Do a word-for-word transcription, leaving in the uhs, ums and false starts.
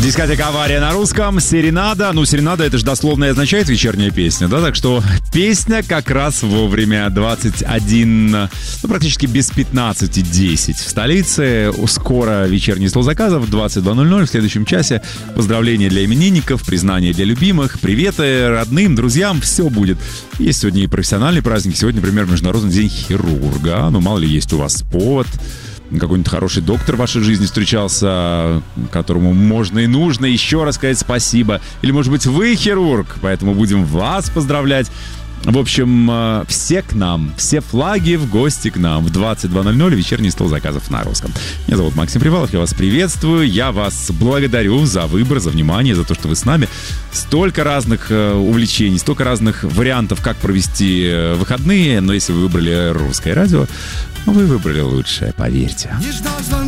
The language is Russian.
Дискотека «Авария» на русском, серенада. Ну, серенада — это же дословно и означает вечерняя песня, да? Так что песня как раз вовремя. двадцать один, ну, практически без пятнадцати десять в столице. Скоро вечерний стол заказов в двадцать два ноль ноль. В следующем часе поздравления для именинников, признания для любимых, приветы родным, друзьям. Все будет. Есть сегодня и профессиональные праздники. Сегодня, например, Международный день хирурга. Ну, мало ли, есть у вас повод. Какой-нибудь хороший доктор в вашей жизни встречался, которому можно и нужно еще раз сказать спасибо. Или, может быть, вы хирург, поэтому будем вас поздравлять. В общем, все к нам, все флаги в гости к нам. В двадцать два ноль ноль вечерний стол заказов на русском. Меня зовут Максим Привалов, я вас приветствую. Я вас благодарю за выбор, за внимание, за то, что вы с нами. Столько разных увлечений, столько разных вариантов, как провести выходные. Но если вы выбрали русское радио, вы выбрали лучшее, поверьте.